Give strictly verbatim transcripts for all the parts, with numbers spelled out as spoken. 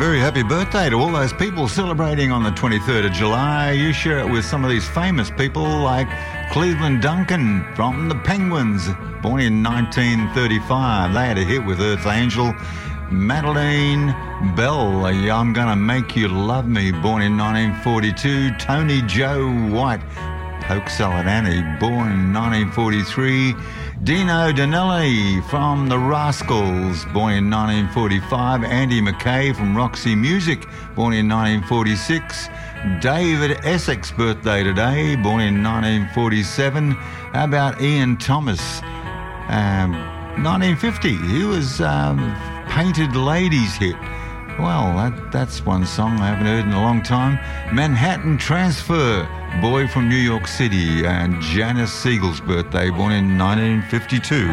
very happy birthday to all those people celebrating on the twenty-third of July. You share it with some of these famous people like Cleveland Duncan from the Penguins, born in nineteen thirty-five. They had a hit with Earth Angel. Madeline Bell, I'm Gonna Make You Love Me, born in nineteen forty-two. Tony Joe White, Poke Salad Annie, born in nineteen forty-three. Dino Danelli from the Rascals, born in nineteen forty-five. Andy McKay from Roxy Music, born in nineteen forty-six. David Essex, birthday today, born in nineteen forty-seven. How about Ian Thomas? Um, nineteen fifty, he was um, Painted Ladies hit. Well, that, that's one song I haven't heard in a long time. Manhattan Transfer, Boy from New York City, and Janice Siegel's birthday, born in nineteen fifty-two.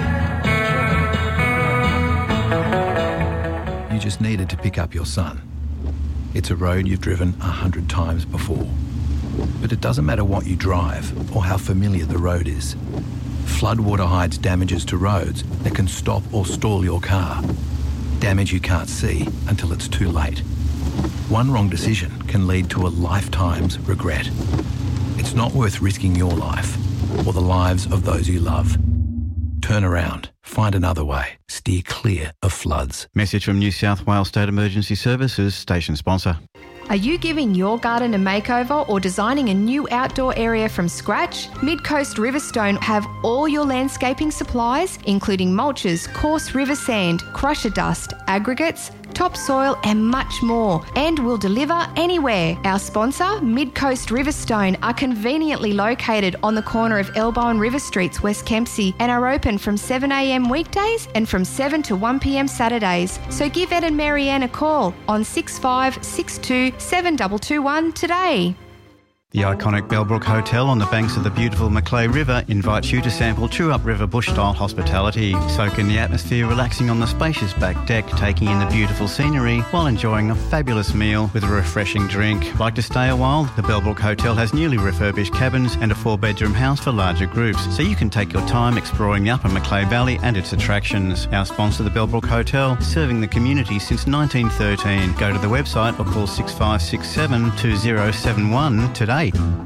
You just needed to pick up your son. It's a road you've driven a hundred times before. But it doesn't matter what you drive or how familiar the road is. Floodwater hides damages to roads that can stop or stall your car. Damage you can't see until it's too late. One wrong decision can lead to a lifetime's regret. It's not worth risking your life or the lives of those you love. Turn around, find another way, steer clear of floods. Message from New South Wales State Emergency Services, station sponsor. Are you giving your garden a makeover or designing a new outdoor area from scratch? Mid-Coast Riverstone have all your landscaping supplies, including mulches, coarse river sand, crusher dust, aggregates, topsoil and much more, and will deliver anywhere. Our sponsor, Mid-Coast Riverstone, are conveniently located on the corner of Elbow and River Streets, West Kempsey, and are open from seven a m weekdays and from seven to one p m Saturdays. So give Ed and Marianne a call on six five six two seven two two one today. The iconic Bellbrook Hotel on the banks of the beautiful Macleay River invites you to sample true upriver bush-style hospitality. Soak in the atmosphere, relaxing on the spacious back deck, taking in the beautiful scenery while enjoying a fabulous meal with a refreshing drink. Like to stay a while? The Bellbrook Hotel has newly refurbished cabins and a four-bedroom house for larger groups, so you can take your time exploring the upper Macleay Valley and its attractions. Our sponsor, the Bellbrook Hotel, serving the community since nineteen thirteen. Go to the website or call six five six seven two zero seven one today.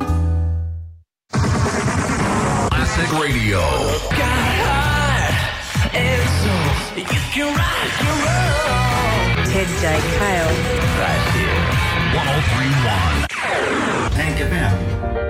Classic Radio. Ted J. Kale. Right here. one oh three point one. Hank F M.